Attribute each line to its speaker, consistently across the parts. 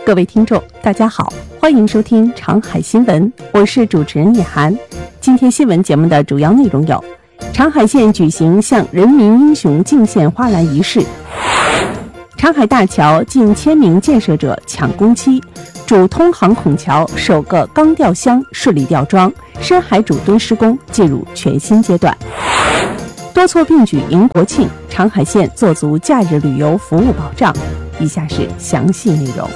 Speaker 1: 各位听众大家好，欢迎收听长海新闻，我是主持人叶涵。今天新闻节目的主要内容有：长海县举行向人民英雄敬献花篮仪式，长海大桥近1000名建设者抢工期，主通航孔桥首个钢吊箱顺利吊装，深海主墩施工进入全新阶段。多措并举迎国庆，长海县做足假日旅游服务保障。以下是详细内容。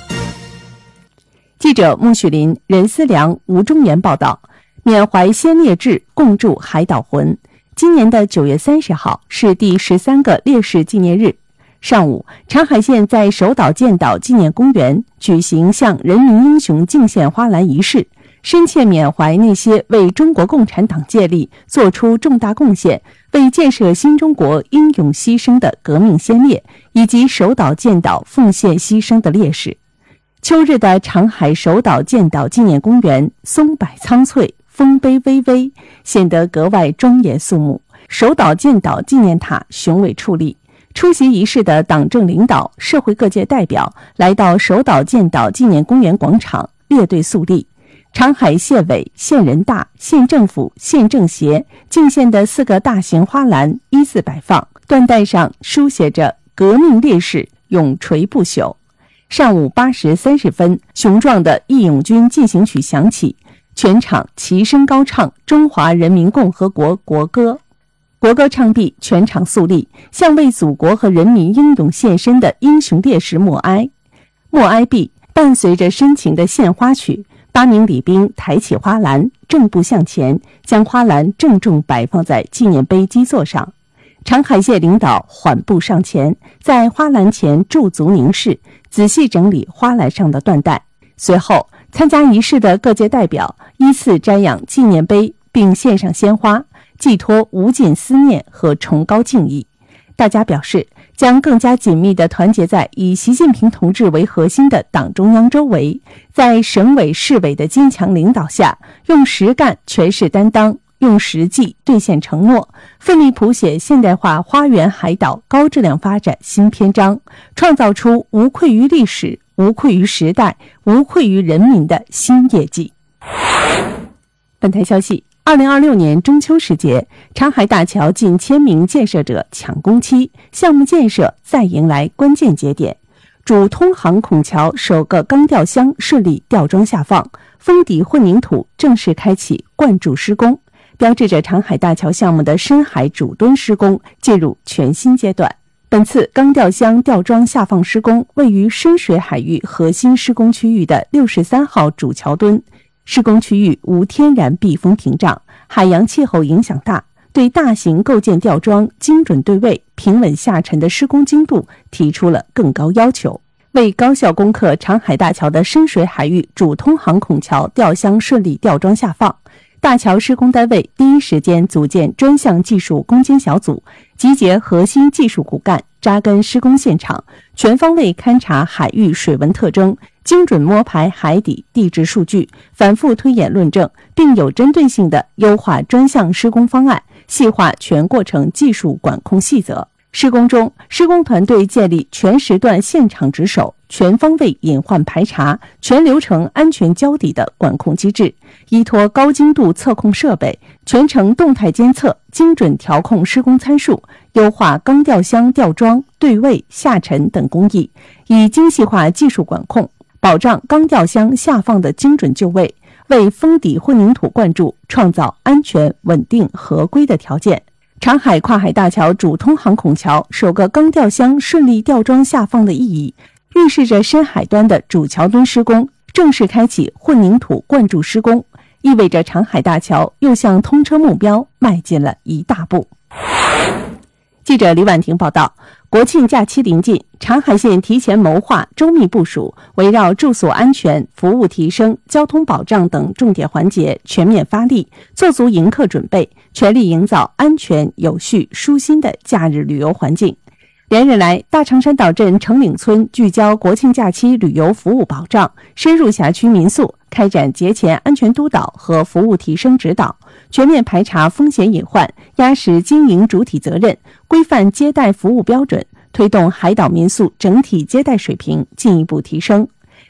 Speaker 1: 记者穆旭林、任思良、吴中原报道，缅怀先烈志，共筑海岛魂。今年的9月30号是第13个烈士纪念日。上午，长海县在首岛建岛纪念公园举行向人民英雄敬献花篮仪式，深切缅怀那些为中国共产党建立做出重大贡献、为建设新中国英勇牺牲的革命先烈，以及首岛建岛奉献牺牲的烈士。秋日的长海首岛建岛纪念公园松柏苍翠，丰碑巍巍，显得格外庄严肃穆。首岛建岛纪念塔雄伟矗立。出席仪式的党政领导、社会各界代表来到首岛建岛纪念公园广场列队肃立。长海县委、县人大、县政府、县政协敬献的4个大型花篮依次摆放，缎带上书写着“革命烈士永垂不朽”。上午8时30分，雄壮的《义勇军进行曲》响起，全场齐声高唱中华人民共和国国歌。国歌唱毕，全场肃立，向为祖国和人民英勇献身的英雄烈士默哀。默哀毕，伴随着深情的献花曲，8名礼兵抬起花篮，正步向前，将花篮郑重摆放在纪念碑基座上。长海县领导缓步上前，在花篮前驻足凝视，仔细整理花篮上的缎带。随后，参加仪式的各界代表依次瞻仰纪念碑，并献上鲜花，寄托无尽思念和崇高敬意。大家表示，将更加紧密地团结在以习近平同志为核心的党中央周围，在省委市委的坚强领导下，用实干诠释担当，用实际兑现承诺，奋力谱写现代化花园海岛高质量发展新篇章，创造出无愧于历史、无愧于时代、无愧于人民的新业绩。本台消息，2026年中秋时节，长海大桥近1000名建设者抢工期，项目建设再迎来关键节点。主通航孔桥首个钢吊箱顺利吊装下放，封底混凝土正式开启灌注施工，标志着长海大桥项目的深海主墩施工进入全新阶段。本次钢吊箱吊装下放施工位于深水海域核心施工区域的63号主桥墩。施工区域无天然避风屏障，海洋气候影响大，对大型构件吊装精准对位、平稳下沉的施工精度提出了更高要求。为高效攻克长海大桥的深水海域主通航孔桥吊箱顺利吊装下放，大桥施工单位第一时间组建专项技术攻坚小组，集结核心技术骨干，扎根施工现场，全方位勘察海域水文特征，精准摸排海底地质数据，反复推演论证，并有针对性地优化专项施工方案，细化全过程技术管控细则。施工中，施工团队建立全时段现场值守、全方位隐患排查、全流程安全交底的管控机制，依托高精度测控设备，全程动态监测，精准调控施工参数，优化钢吊箱吊装、对位、下沉等工艺，以精细化技术管控，保障钢吊箱下放的精准就位，为封底混凝土灌注创造安全、稳定、合规的条件。长海跨海大桥主通航孔桥首个钢吊箱顺利吊装下放的意义，预示着深海端的主桥墩施工正式开启混凝土灌注施工，意味着长海大桥又向通车目标迈进了一大步。记者李婉婷报道，国庆假期临近，长海县提前谋划、周密部署，围绕住宿安全、服务提升、交通保障等重点环节全面发力，做足迎客准备，全力营造安全、有序、舒心的假日旅游环境。连日来，大长山岛镇成岭村聚焦国庆假期旅游服务保障，深入辖区民宿，开展节前安全督导和服务提升指导，全面排查风险隐患，压实经营主体责任，规范接待服务标准，推动海岛民宿整体接待水平进一步提升。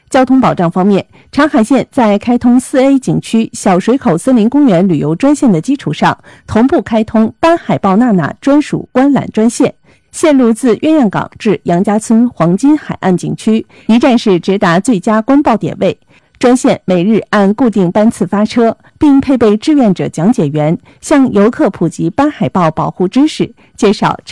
Speaker 1: 交通保障方面，长海线在开通 4A 景区小水口森林公园旅游专线的基础上，同步开通斑海豹娜娜专属观览专线，线路自鸳鸯港至杨家村黄金海岸景区，一站式直达最佳观报点位。专线每日按固定班次发车，并配备志愿者讲解员，向游客普及斑海豹保护知识，介绍